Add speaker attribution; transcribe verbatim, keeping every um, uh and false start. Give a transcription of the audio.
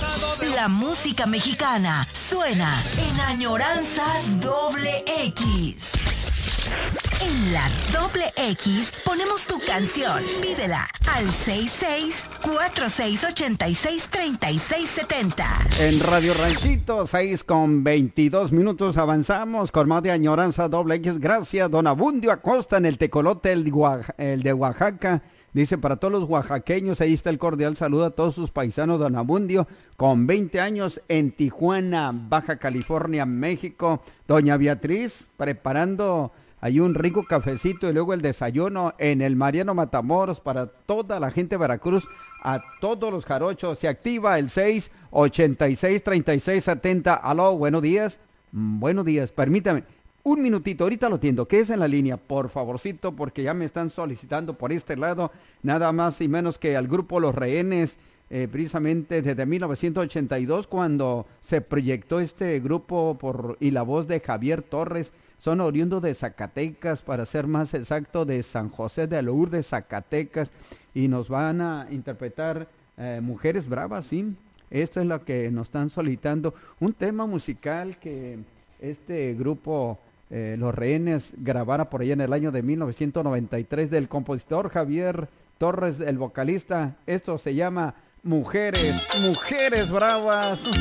Speaker 1: La música mexicana suena en Añoranzas Doble X. En la Doble X ponemos tu canción. Pídela al seis seis cuatro seis ocho seis tres seis siete cero.
Speaker 2: En Radio Ranchito, seis con veintidós minutos, avanzamos con más de Añoranza Doble X. Gracias, don Abundio Acosta en el Tecolote, el, el de Oaxaca. Dice, para todos los oaxaqueños, ahí está el cordial saludo a todos sus paisanos, don Abundio, con veinte años en Tijuana, Baja California, México. Doña Beatriz, preparando ahí un rico cafecito y luego el desayuno en el Mariano Matamoros para toda la gente de Veracruz, a todos los jarochos. Se activa el seis ochenta y seis treinta y seis setenta. Aló, buenos días. Mm, buenos días, permítame. Un minutito, ahorita lo atiendo. ¿Qué es en la línea? Por favorcito, porque ya me están solicitando por este lado, nada más y menos que al grupo Los Rehenes, eh, precisamente desde mil novecientos ochenta y dos, cuando se proyectó este grupo por y la voz de Javier Torres. Son oriundos de Zacatecas, para ser más exacto, de San José de Lourdes, Zacatecas, y nos van a interpretar eh, Mujeres Bravas, ¿sí? Esto es lo que nos están solicitando, un tema musical que este grupo Eh, Los Rehenes grabara por allá en el año de mil novecientos noventa y tres, del compositor Javier Torres, el vocalista. Esto se llama Mujeres, Mujeres Bravas.